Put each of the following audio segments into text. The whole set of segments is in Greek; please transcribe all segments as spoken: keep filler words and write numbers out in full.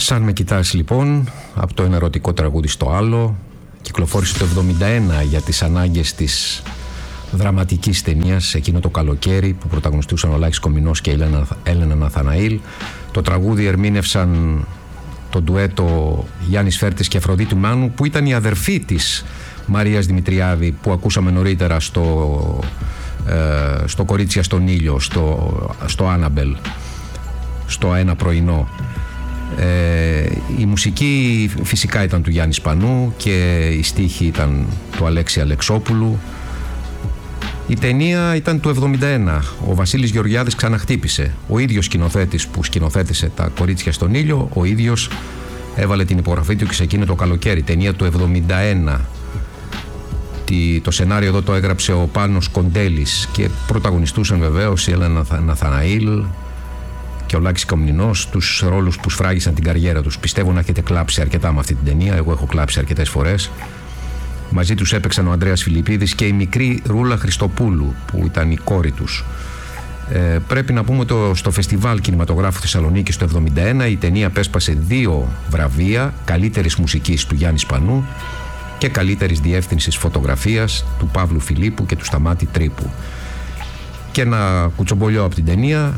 Σαν με κοιτάς λοιπόν, από το ένα ερωτικό τραγούδι στο άλλο, κυκλοφόρησε το εβδομήντα ένα για τις ανάγκες της δραματικής ταινίας εκείνο το καλοκαίρι που πρωταγωνιστούσαν ο Λάκης Κομινός και η Έλενα, Έλενα Ναθαναήλ. Το τραγούδι ερμήνευσαν το ντουέτο Γιάννης Φέρτης και Αφροδίτη Μάνου, που ήταν η αδερφή της Μαρίας Δημητριάδη που ακούσαμε νωρίτερα στο, ε, στο Κορίτσια στον ήλιο, στο, στο Άναμπελ, στο Ένα πρωινό. Ε, η μουσική φυσικά ήταν του Γιάννη Σπανού και η στίχη ήταν του Αλέξη Αλεξόπουλου. Η ταινία ήταν του εβδομήντα ένα. Ο Βασίλης Γεωργιάδης ξαναχτύπησε. Ο ίδιος σκηνοθέτης που σκηνοθέτησε τα Κορίτσια στον ήλιο, ο ίδιος έβαλε την υπογραφή του και σε εκείνο το καλοκαίρι. Ταινία του εβδομήντα ένα. Το σενάριο εδώ το έγραψε ο Πάνος Κοντέλης και πρωταγωνιστούσαν βεβαίως η Έλενα Ναθαναήλ και ο Λάκης Κομνηνός, τους ρόλους που σφράγισαν την καριέρα τους. Πιστεύω να έχετε κλάψει αρκετά με αυτή την ταινία. Εγώ έχω κλάψει αρκετές φορές. Μαζί τους έπαιξαν ο Ανδρέας Φιλιππίδης και η μικρή Ρούλα Χριστοπούλου που ήταν η κόρη τους. Ε, πρέπει να πούμε ότι στο Φεστιβάλ Κινηματογράφου Θεσσαλονίκης το εβδομήντα ένα η ταινία απέσπασε δύο βραβεία καλύτερης μουσικής του Γιάννη Σπανού και καλύτερης διεύθυνσης φωτογραφίας του Παύλου Φιλίππου και του Σταμάτη Τρίπου. Και ένα κουτσομπολιό από την ταινία: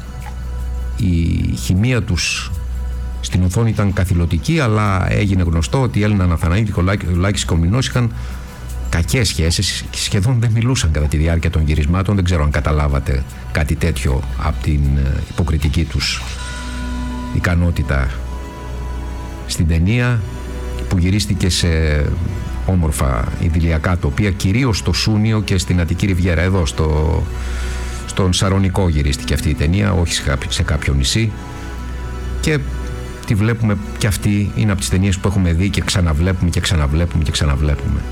η χημεία τους στην οθόνη ήταν καθηλωτική, αλλά έγινε γνωστό ότι η Έλενα Ναθαναήλ και ο Λάκης Κομνηνός είχαν κακές σχέσεις και σχεδόν δεν μιλούσαν κατά τη διάρκεια των γυρισμάτων. Δεν ξέρω αν καταλάβατε κάτι τέτοιο από την υποκριτική τους ικανότητα στην ταινία, που γυρίστηκε σε όμορφα ιδηλιακά τοπία, κυρίως στο Σούνιο και στην Αττική Ριβιέρα. Εδώ στο, στον Σαρονικό γυρίστηκε αυτή η ταινία, όχι σε κάποιο, σε κάποιο νησί. Και τη βλέπουμε και αυτή είναι από τις ταινίες που έχουμε δει και ξαναβλέπουμε και ξαναβλέπουμε και ξαναβλέπουμε.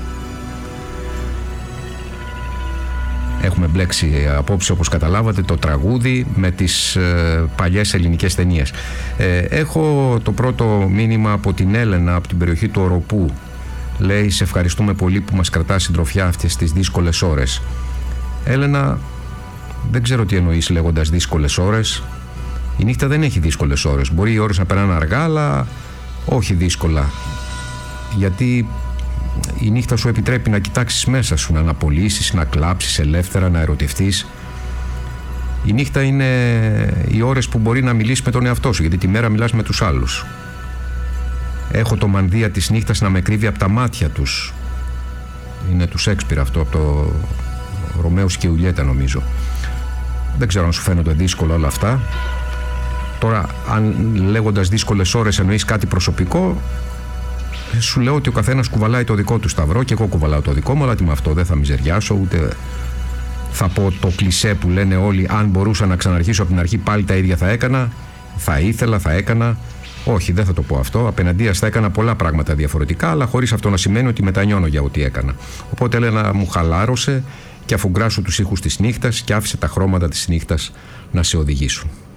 Έχουμε μπλέξει απόψε, όπως καταλάβατε, το τραγούδι με τις ε, παλιές ελληνικές ταινίες. Ε, έχω το πρώτο μήνυμα από την Έλενα, από την περιοχή του Οροπού. Λέει: σε ευχαριστούμε πολύ που μας κρατάς συντροφιά αυτές τις δύσκολες ώρες. Έλενα, δεν ξέρω τι εννοείς λέγοντας δύσκολες ώρες. Η νύχτα δεν έχει δύσκολες ώρες. Μπορεί οι ώρες να περνάνε αργά, αλλά όχι δύσκολα. Γιατί η νύχτα σου επιτρέπει να κοιτάξεις μέσα σου, να αναπολύσεις, να κλάψεις ελεύθερα, να ερωτευτείς. Η νύχτα είναι οι ώρες που μπορεί να μιλήσεις με τον εαυτό σου, γιατί τη μέρα μιλάς με τους άλλους. Έχω το μανδύα της νύχτας να με κρύβει από τα μάτια τους. Είναι του Σέξπιρ αυτό, από το Ρωμαίος και Ιουλιέτα νομίζω. Δεν ξέρω αν σου φαίνονται δύσκολα όλα αυτά. Τώρα, αν λέγοντας δύσκολες ώρες εννοείς κάτι προσωπικό, σου λέω ότι ο καθένας κουβαλάει το δικό του σταυρό και εγώ κουβαλάω το δικό μου, αλλά τι με αυτό, δεν θα μιζεριάσω, ούτε θα πω το κλισέ που λένε όλοι: αν μπορούσα να ξαναρχίσω από την αρχή πάλι τα ίδια θα έκανα, θα ήθελα, θα έκανα. Όχι, δεν θα το πω αυτό. Απέναντίας θα έκανα πολλά πράγματα διαφορετικά, αλλά χωρίς αυτό να σημαίνει ότι μετανιώνω για ό,τι έκανα. Οπότε Έλενα μου χαλάρωσε και αφουγκράσου τους ήχους της νύχτας και άφησε τα χρώματα της νύχτας να σε οδηγήσουν.